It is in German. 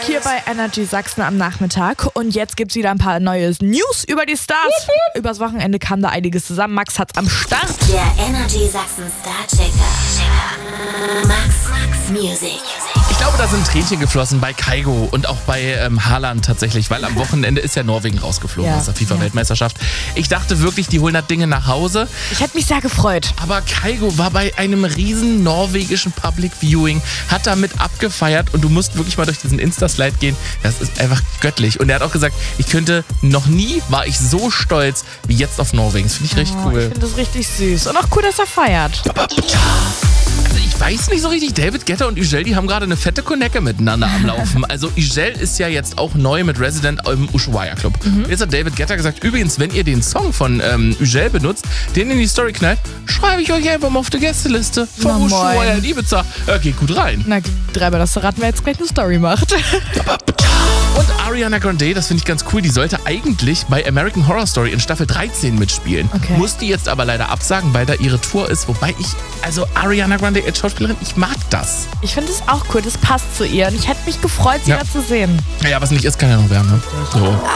hier bei Energy Sachsen am Nachmittag. Und jetzt gibt's wieder ein paar neue News über die Stars. Übers Wochenende kam da einiges zusammen. Max hat's am Start. Der Energy Sachsen Star-Checker. Max Music. Ich glaube, da sind Tränchen geflossen bei Kygo und auch bei Haaland tatsächlich, weil am Wochenende ist ja Norwegen rausgeflogen aus der FIFA-Weltmeisterschaft. Ich dachte wirklich, die holen das Ding nach Hause. Ich hätte mich sehr gefreut. Aber Kygo war bei einem riesen norwegischen Public Viewing, hat damit abgefeiert und du musst wirklich mal durch diesen Insta-Slide gehen. Das ist einfach göttlich. Und er hat auch gesagt, noch nie war ich so stolz wie jetzt auf Norwegen. Das finde ich richtig cool. Ich finde das richtig süß. Und auch cool, dass er feiert. Also ich weiß nicht so richtig, David Guetta und Ugel, die haben gerade eine fette Konecke miteinander am Laufen. Also Ugel ist ja jetzt auch neu mit Resident im Ushuaia Club. Jetzt hat David Guetta gesagt, übrigens, wenn ihr den Song von Ugel benutzt, den in die Story knallt, schreibe ich euch einfach mal auf die Gästeliste vom Ushuaia in Ibiza. Geht gut rein. Na, Dreiber, das verraten, wer jetzt gleich eine Story macht. Und Ariana Grande, das finde ich ganz cool, die sollte eigentlich bei American Horror Story in Staffel 13 mitspielen. Okay. Muss die jetzt aber leider absagen, weil da ihre Tour ist. Wobei Ariana Grande als Schauspielerin, ich mag das. Ich finde es auch cool, das passt zu ihr. Und ich hätte mich gefreut, sie da zu sehen. Ja, was nicht ist, kann ja noch werden. Ne? So.